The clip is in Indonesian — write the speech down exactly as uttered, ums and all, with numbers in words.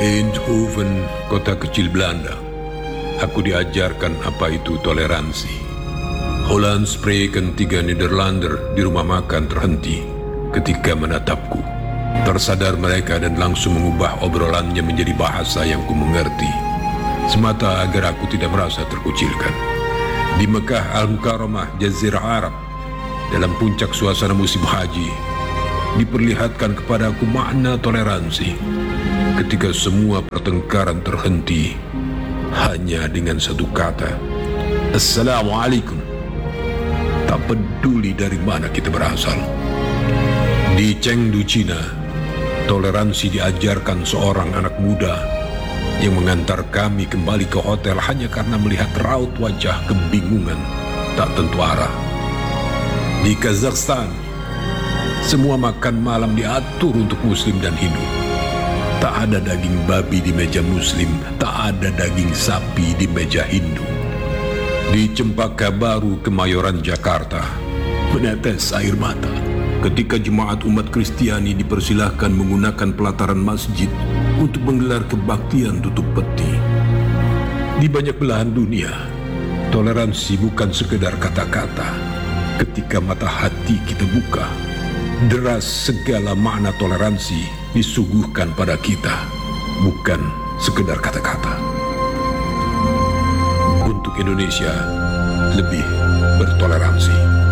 Eindhoven, kota kecil Belanda, aku diajarkan apa itu toleransi. Holland spreken tiga Nederlander di rumah makan terhenti ketika menatapku. Tersadar mereka dan langsung mengubah obrolannya menjadi bahasa yang ku mengerti, semata agar aku tidak merasa terkucilkan. Di Mekah Al-Mukarramah, Jazirah Arab, dalam puncak suasana musim haji, diperlihatkan kepadaku makna toleransi ketika semua pertengkaran terhenti hanya dengan satu kata, Assalamualaikum. Tak peduli dari mana kita berasal. Di Chengdu, Cina, toleransi diajarkan seorang anak muda yang mengantar kami kembali ke hotel hanya karena melihat raut wajah kebingungan tak tentu arah. Di Kazakhstan, semua makan malam diatur untuk Muslim dan Hindu. Tak ada daging babi di meja Muslim, tak ada daging sapi di meja Hindu. Di Cempaka Baru, Kemayoran, Jakarta, menetes air mata ketika jemaat umat Kristiani dipersilahkan menggunakan pelataran masjid untuk menggelar kebaktian tutup peti. Di banyak belahan dunia, toleransi bukan sekedar kata-kata. Ketika mata hati kita buka, deras segala makna toleransi disuguhkan pada kita, bukan sekedar kata-kata. Untuk Indonesia, lebih bertoleransi.